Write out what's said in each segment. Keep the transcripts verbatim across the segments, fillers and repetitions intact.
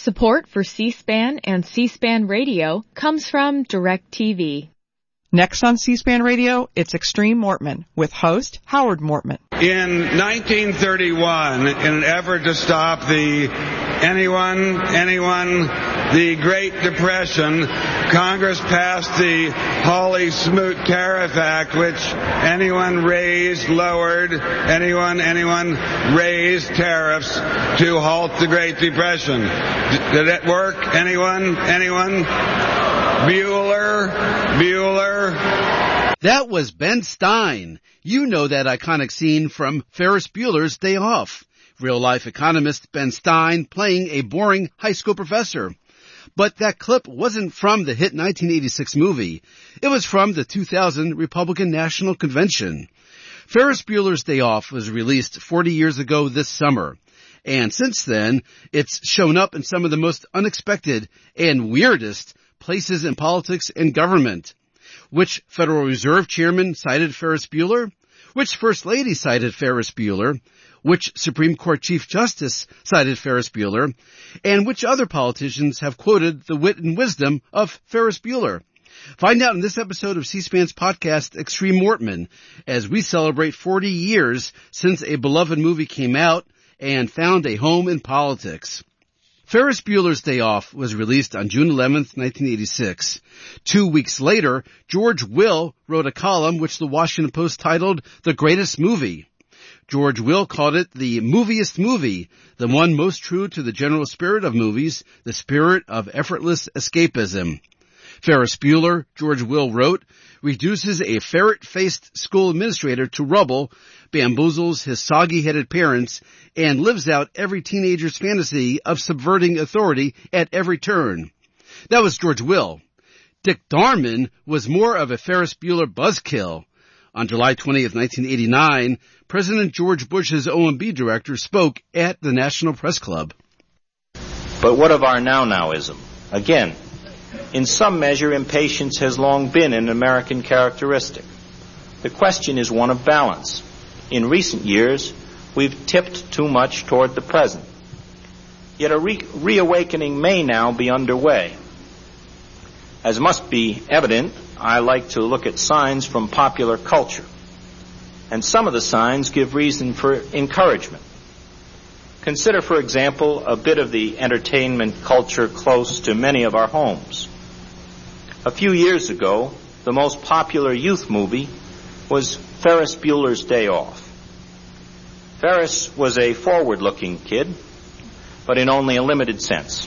Support for C-SPAN and C-SPAN Radio comes from DirecTV. Next on C-SPAN Radio, it's Extreme Mortman with host Howard Mortman. In nineteen thirty-one, in an effort to stop the anyone, anyone, the Great Depression, Congress passed the Hawley-Smoot Tariff Act, which anyone raised, lowered, anyone, anyone raised tariffs to halt the Great Depression. D- did it work? Anyone? Anyone? Bueller, Bueller. That was Ben Stein. You know that iconic scene from Ferris Bueller's Day Off. Real-life economist Ben Stein playing a boring high school professor. But that clip wasn't from the hit nineteen eighty-six movie. It was from the two thousand Republican National Convention. Ferris Bueller's Day Off was released forty years ago this summer. And since then, it's shown up in some of the most unexpected and weirdest places in politics and government. Which Federal Reserve Chairman cited Ferris Bueller? Which First Lady cited Ferris Bueller? Which Supreme Court Chief Justice cited Ferris Bueller? And which other politicians have quoted the wit and wisdom of Ferris Bueller? Find out in this episode of C-SPAN's podcast, Extreme Mortman, as we celebrate forty years since a beloved movie came out and found a home in politics. Ferris Bueller's Day Off was released on June eleventh, nineteen eighty-six. Two weeks later, George Will wrote a column which the Washington Post titled The Greatest Movie. George Will called it the moviest movie, the one most true to the general spirit of movies, the spirit of effortless escapism. Ferris Bueller, George Will wrote, reduces a ferret-faced school administrator to rubble, bamboozles his soggy-headed parents, and lives out every teenager's fantasy of subverting authority at every turn. That was George Will. Dick Darman was more of a Ferris Bueller buzzkill. On July twentieth, nineteen eighty-nine, President George Bush's O M B director spoke at the National Press Club. But what of our now-nowism? Again, in some measure, impatience has long been an American characteristic. The question is one of balance. In recent years, we've tipped too much toward the present. Yet a re- reawakening may now be underway. As must be evident, I like to look at signs from popular culture. And some of the signs give reason for encouragement. Consider, for example, a bit of the entertainment culture close to many of our homes. A few years ago, the most popular youth movie was Ferris Bueller's Day Off. Ferris was a forward-looking kid, but in only a limited sense.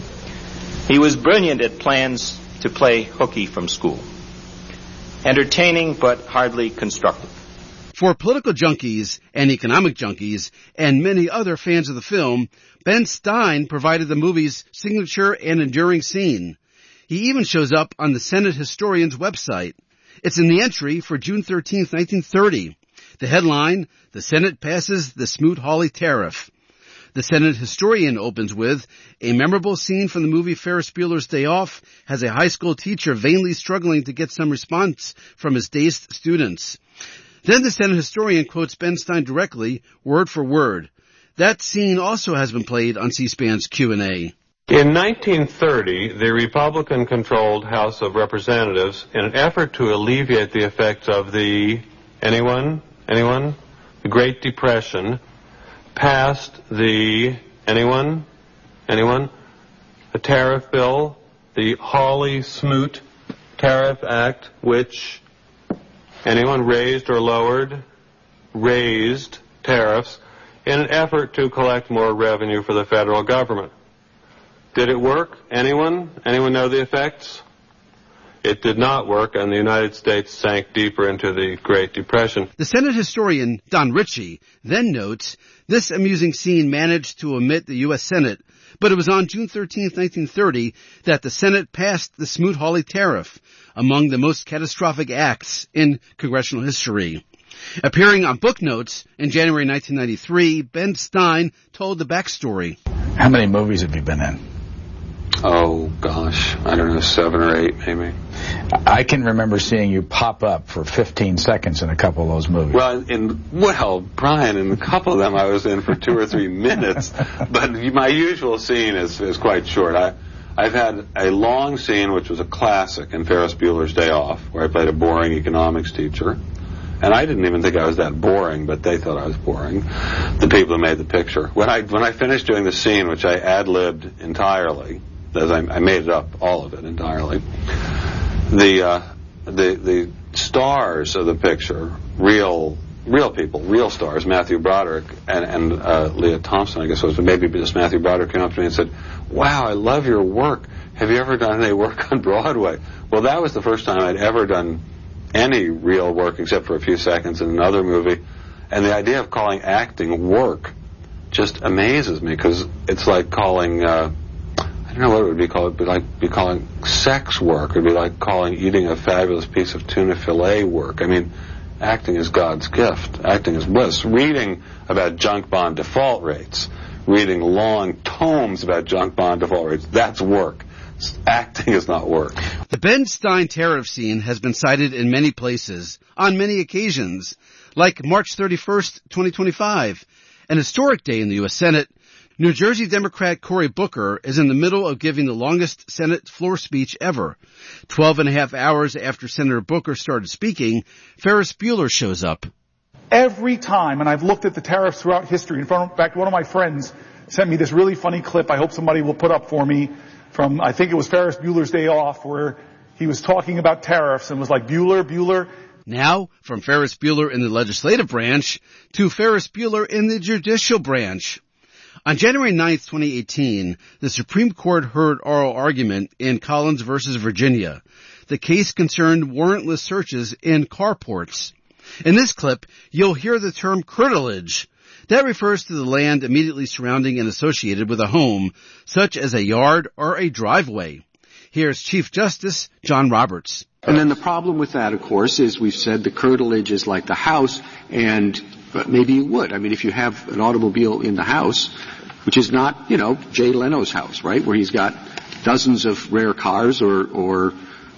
He was brilliant at plans to play hooky from school. Entertaining, but hardly constructive. For political junkies and economic junkies and many other fans of the film, Ben Stein provided the movie's signature and enduring scene. He even shows up on the Senate historian's website. It's in the entry for June thirteenth, nineteen thirty. The headline, The Senate Passes the Smoot-Hawley Tariff. The Senate historian opens with, a memorable scene from the movie Ferris Bueller's Day Off has a high school teacher vainly struggling to get some response from his dazed students. Then the Senate historian quotes Ben Stein directly, word for word. That scene also has been played on C-SPAN's Q and A. In nineteen thirty, the Republican-controlled House of Representatives, in an effort to alleviate the effects of the, anyone, anyone, the Great Depression, passed the, anyone, anyone, the tariff bill, the Hawley-Smoot Tariff Act, which anyone raised or lowered, raised tariffs in an effort to collect more revenue for the federal government. Did it work? Anyone? Anyone know the effects? It did not work, and the United States sank deeper into the Great Depression. The Senate historian, Don Ritchie, then notes, this amusing scene managed to omit the U S Senate, but it was on June thirteenth, nineteen thirty, that the Senate passed the Smoot-Hawley Tariff, among the most catastrophic acts in congressional history. Appearing on Book Notes in January nineteen ninety-three, Ben Stein told the backstory. How many movies have you been in? oh gosh, I don't know, seven or eight maybe. I can remember seeing you pop up for fifteen seconds in a couple of those movies. Well, in well, Brian, in a couple of them I was in for two or three minutes, but my usual scene is, is quite short. I, I've had a long scene, which was a classic in Ferris Bueller's Day Off, where I played a boring economics teacher. And I didn't even think I was that boring, but they thought I was boring, the people who made the picture. When I when I finished doing the scene, which I ad-libbed entirely, as I, I made it up, all of it entirely, the uh, the the stars of the picture, real real people, real stars, Matthew Broderick and, and uh, Leah Thompson, I guess it was, maybe just Matthew Broderick came up to me and said, "Wow, I love your work. Have you ever done any work on Broadway?" Well, that was the first time I'd ever done any real work except for a few seconds in another movie, and the idea of calling acting work just amazes me, because it's like calling uh, I don't know what it would be called. It'd be like be calling sex work. It'd be like calling eating a fabulous piece of tuna fillet work. I mean, acting is God's gift. Acting is bliss. Reading about junk bond default rates, reading long tomes about junk bond default rates, that's work. Acting is not work. The Ben Stein tariff scene has been cited in many places, on many occasions, like March thirty-first, twenty twenty-five, an historic day in the U S Senate. New Jersey Democrat Cory Booker is in the middle of giving the longest Senate floor speech ever. Twelve and a half hours after Senator Booker started speaking, Ferris Bueller shows up. Every time, and I've looked at the tariffs throughout history, in fact, one of my friends sent me this really funny clip I hope somebody will put up for me, from, I think it was Ferris Bueller's Day Off, where he was talking about tariffs and was like, Bueller, Bueller. Now, from Ferris Bueller in the legislative branch to Ferris Bueller in the judicial branch. On January ninth, twenty eighteen, the Supreme Court heard oral argument in Collins versus Virginia. The case concerned warrantless searches in carports. In this clip, you'll hear the term curtilage. That refers to the land immediately surrounding and associated with a home, such as a yard or a driveway. Here's Chief Justice John Roberts. And then the problem with that, of course, is we've said the curtilage is like the house, and but maybe you would. I mean, if you have an automobile in the house, which is not, you know, Jay Leno's house, right, where he's got dozens of rare cars, or, or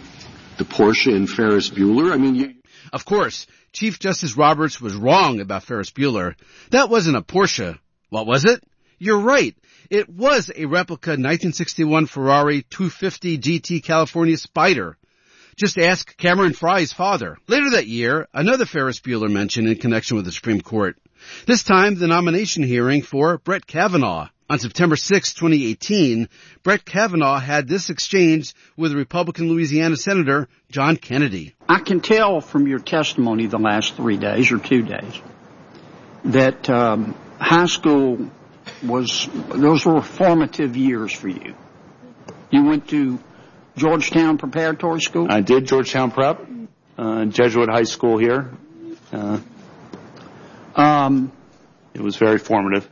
the Porsche in Ferris Bueller. I mean, you... Of course, Chief Justice Roberts was wrong about Ferris Bueller. That wasn't a Porsche. What was it? You're right. It was a replica nineteen sixty-one Ferrari two fifty G T California Spider. Just ask Cameron Fry's father. Later that year, another Ferris Bueller mentioned in connection with the Supreme Court. This time, the nomination hearing for Brett Kavanaugh. On September sixth, twenty eighteen, Brett Kavanaugh had this exchange with Republican Louisiana Senator John Kennedy. I can tell from your testimony the last three days or two days that um, high school was, those were formative years for you. You went to Georgetown Preparatory School? I did, Georgetown Prep, uh, Jesuit High School here. Uh, um, it was very formative.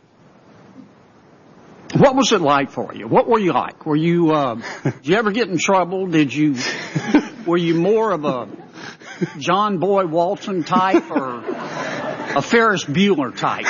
What was it like for you? What were you like? Were you, uh, did you ever get in trouble? Did you, were you more of a John Boy Walton type or a Ferris Bueller type?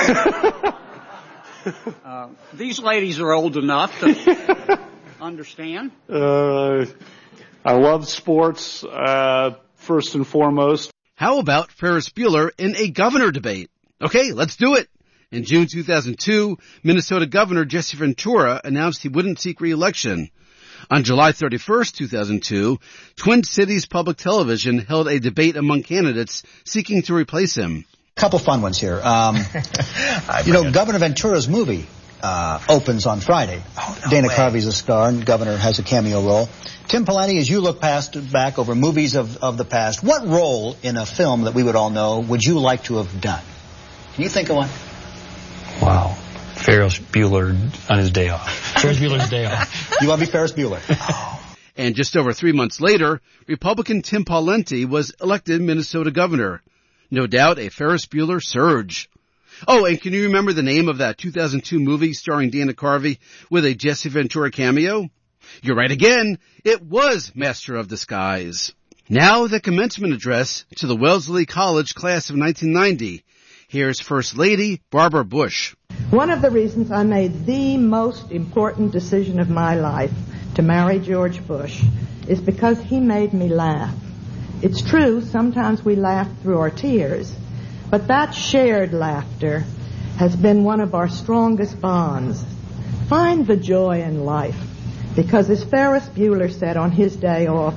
Uh, these ladies are old enough to understand. Uh, I love sports, uh, first and foremost. How about Ferris Bueller in a governor debate? Okay, let's do it. In June two thousand two, Minnesota Governor Jesse Ventura announced he wouldn't seek re-election. On July thirty-first, two thousand two, Twin Cities Public Television held a debate among candidates seeking to replace him. Couple fun ones here. Um, you know, Governor Ventura's movie uh, opens on Friday. Oh, no Dana way. Carvey's a star, and Governor has a cameo role. Tim Pawlenty, as you look past back over movies of, of the past, what role in a film that we would all know would you like to have done? Can you think of one? Wow. Ferris Bueller on his day off. Ferris Bueller's day off. You want to be Ferris Bueller? Oh. And just over three months later, Republican Tim Pawlenty was elected Minnesota governor. No doubt a Ferris Bueller surge. Oh, and can you remember the name of that two thousand two movie starring Dana Carvey with a Jesse Ventura cameo? You're right again. It was Master of Disguise. Now the commencement address to the Wellesley College class of nineteen ninety. Here's First Lady Barbara Bush. One of the reasons I made the most important decision of my life to marry George Bush is because he made me laugh. It's true, sometimes we laugh through our tears, but that shared laughter has been one of our strongest bonds. Find the joy in life, because as Ferris Bueller said on his day off,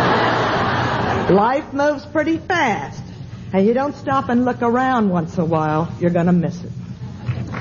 life moves pretty fast, and you don't stop and look around once in a while, you're going to miss it.